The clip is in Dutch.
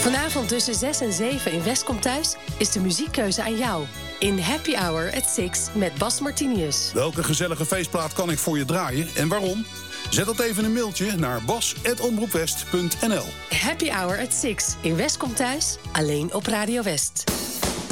Vanavond tussen 6 en 7 in West komt Thuis is de muziekkeuze aan jou. In Happy Hour at 6 met Bas Martinius. Welke gezellige feestplaat kan ik voor je draaien en waarom? Zet dat even een mailtje naar bas@omroepwest.nl. Happy Hour at 6 in West komt Thuis, alleen op Radio West.